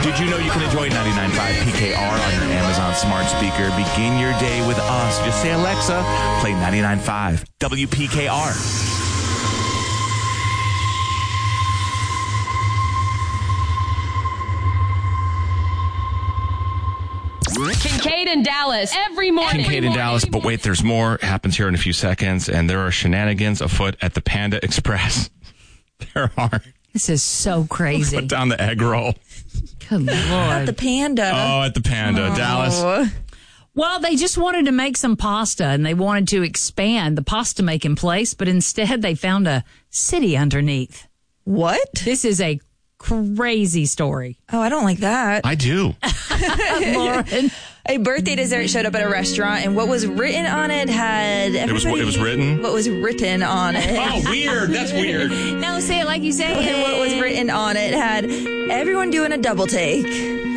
Did you know you can enjoy 99.5 PKR on your Amazon smart speaker? Begin your day with us. Just say, Alexa, play 99.5 WPKR. Kincaid and Dallas every morning. Kincaid and Dallas, but wait, there's more. It happens here in a few seconds, and there are shenanigans afoot at the Panda Express. There are. This is so crazy. Put down the egg roll. Good Lord. At the Panda. Oh, at the Panda. Dallas. Well, they just wanted to make some pasta, and they wanted to expand the pasta making place, but instead they found a city underneath. What? This is a crazy story. Oh, I don't like that. I do. Lauren. A birthday dessert showed up at a restaurant, and what was written on it had everybody... It was written? What was written on it. Oh, weird. That's weird. No, say it like you say And it. what was written on it had everyone doing a double take.